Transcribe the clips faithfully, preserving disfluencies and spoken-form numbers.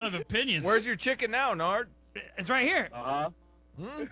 of opinions. Where's your chicken now, Nard? It's right here. Uh-huh. Hmm?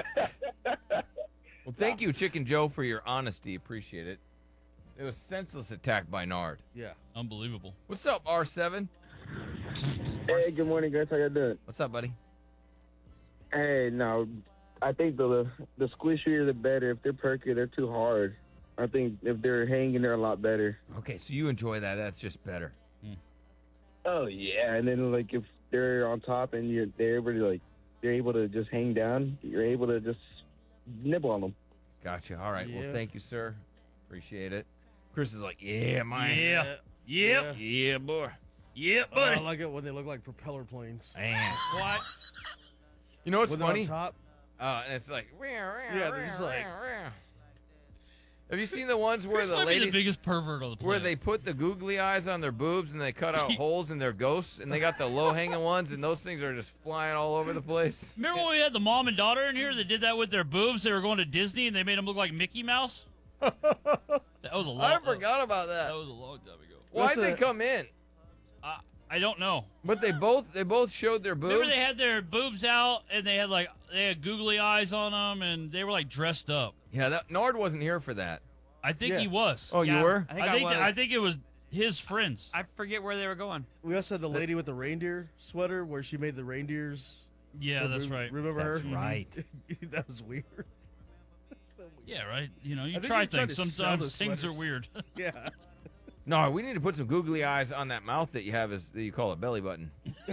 Well, thank you, Chicken Joe, for your honesty. Appreciate it. It was senseless attack by Nard. Yeah. Unbelievable. What's up, R seven? Hey, good morning, guys. How you doing? What's up, buddy? Hey, no, I think the the squishier the better. If they're perky, they're too hard. I think if they're hanging, they're a lot better. Okay, so you enjoy that. That's just better. Oh yeah, and then like if they're on top and you're they're able to like they're able to just hang down, you're able to just nibble on them. Gotcha. All right. Yeah. Well, thank you, sir. Appreciate it. Chris is like, yeah, man. Yeah. Yep. Yeah, boy. Yep, Oh, buddy. I like it when they look like propeller planes. Man. What? You know what's When they're funny? on top. Uh, and it's like, Yeah, they're just like- have you seen the ones where Chris the might be the ladies, biggest pervert on the planet. where they put the googly eyes on their boobs and they cut out holes in their ghosts and they got the low hanging ones and those things are just flying all over the place? Remember when we had the mom and daughter in here that did that with their boobs? They were going to Disney and they made them look like Mickey Mouse. That was a long. I forgot about That that. was a long time ago. Why'd they What's come in? Uh, I don't know. But they both they both showed their boobs. Remember they had their boobs out and they had like they had googly eyes on them and they were like dressed up. Yeah, that Nard wasn't here for that. I think Yeah. he was. Oh, you Yeah, were? I think I I, think was. I think it was his friends. I forget where they were going. We also had the lady with the reindeer sweater where she made the reindeers. Yeah, that's Re- right. Remember That's her? right. That was weird. Yeah, right. You know, you I think try you're trying things. to sell Sometimes those things are sweaters. weird. Yeah. No, we need to put some googly eyes on that mouth that you have as that you call a belly button.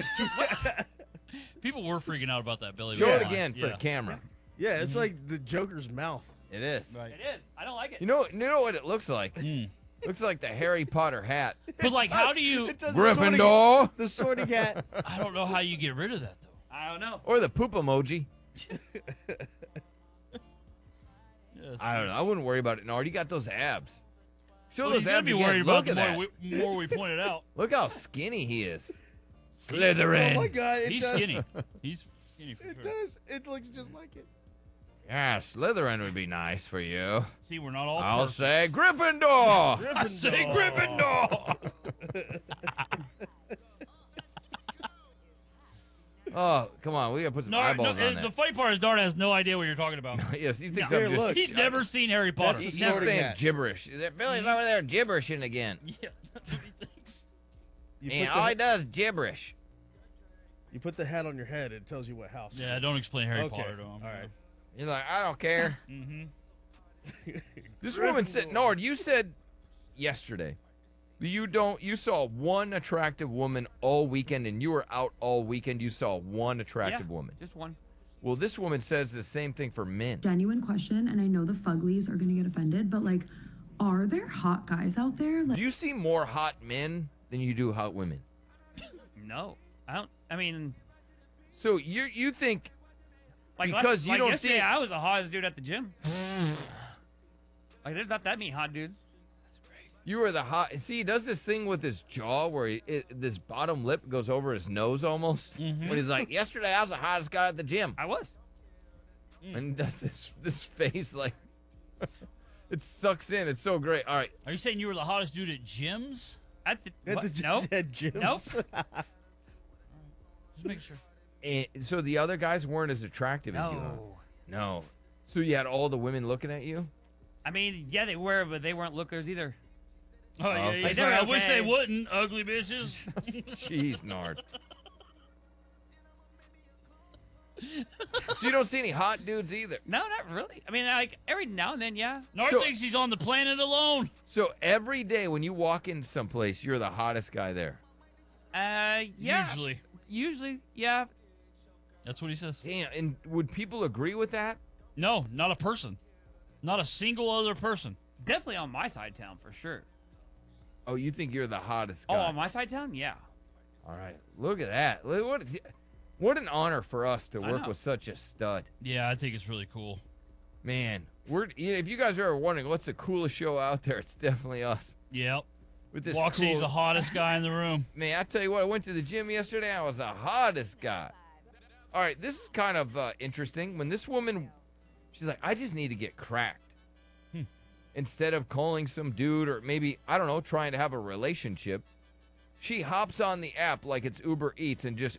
People were freaking out about that belly Show button. it again for Yeah. the camera. Yeah, it's like the Joker's mouth. It is. Right. It is. I don't like it. You know, you know what it looks like? Mm. Looks like the Harry Potter hat. But like, how do you? It does the sorting- Gryffindor The sorting hat. I don't know how you get rid of that though. I don't know. or the poop emoji. Yes. I don't know. I wouldn't worry about it. Nard, you got those abs. Show Well, those he's gonna abs be again. worried Look about the at more that. we, more we point it out. Look how skinny he is. Oh Slytherin. my god, it He's does. skinny. He's skinny for It sure. does. It looks just like it. Yeah, Slytherin would be nice for you. See, we're not all. I'll perfect. say Gryffindor. I say Gryffindor. Oh, come on. We got to put some No, eyeballs no, on the that. funny part is Darn has no idea what you're talking about. Yes, he thinks Here, I'm just... look. He's never seen Harry Potter. That's He's the just sorting saying hat. gibberish. That Billy's over there gibberishing again. Yeah, that's what he thinks. You And put, all the, he does is gibberish. you put the hat on your head, it tells you what house. Yeah, don't explain Harry Okay. Potter to him. All right. He's like, I don't care. Mm-hmm. This woman said, Nord, you said yesterday that you don't, you saw one attractive woman all weekend and you were out all weekend. You saw one attractive Yeah. woman. Just one. Well, this woman says the same thing for men. Genuine question, and I know the fuglies are gonna get offended, but like, are there hot guys out there? Like, Do you see more hot men than you do hot women? No. I don't. I mean, So you you think like Because last- you like don't yesterday, see- I was the hottest dude at the gym. Like, there's not that many hot dudes. you were the hot? See, he does this thing with his jaw where he, it, this bottom lip goes over his nose almost. When he's like, yesterday I was the hottest guy at the gym. I was. And he does this this face like it sucks in. It's so great. All right. Are you saying you were the hottest dude at gyms? At the, At what? the Nope. at gyms. Nope. Just make sure. And so the other guys weren't as attractive as you. Huh? No. No. So you had all the women looking at you? I mean, yeah, they were, but they weren't lookers either. Oh, yeah, okay. yeah. Like, sorry, they're I wish they okay. wouldn't, ugly bitches. Jeez, Nard. So you don't see any hot dudes either. No, not really. I mean, like every now and then, yeah. Nard So- thinks he's on the planet alone. So every day when you walk in someplace, you're the hottest guy there. Uh, yeah. Usually. Usually, yeah. That's what he says. Damn. And would people agree with that? No, not a person. Not a single other person. Definitely on my side of town for sure. Oh, you think you're the hottest Oh, guy? on my side of town, yeah. All right. Look at that. Look, What, what an honor for us to I work know. with such a stud. Yeah, I think it's really cool. Man, we're you know, if you guys are ever wondering what's the coolest show out there, it's definitely us. Yep. With this Waxy's cool, the hottest guy in the room. man, I tell you what, I went to the gym yesterday. I was the hottest guy. All right, this is kind of uh, interesting. When this woman, she's like, I just need to get cracked. Hmm. Instead of calling some dude or maybe, I don't know, trying to have a relationship, she hops on the app like it's Uber Eats and just